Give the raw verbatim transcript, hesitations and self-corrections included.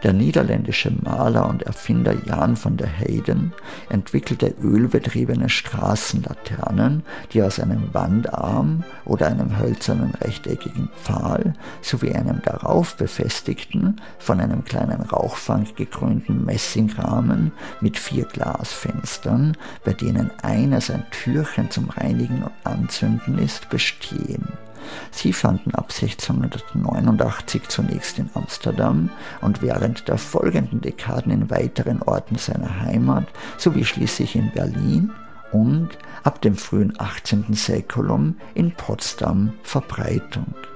Der niederländische Maler und Erfinder Jan van der Heyden entwickelte ölbetriebene Straßenlaternen, die aus einem Wandarm oder einem hölzernen rechteckigen Pfahl sowie einem darauf befestigten, von einem kleinen Rauchfang gekrönten Messingrahmen mit vier Glasfenstern, bei denen eines ein Türchen zum Reinigen und Anzünden ist, bestehen. Sie fanden ab sechzehnhundertneunundachtzig zunächst in Amsterdam und während der folgenden Dekaden in weiteren Orten seiner Heimat sowie schließlich in Berlin und ab dem frühen achtzehnten Säkulum in Potsdam Verbreitung.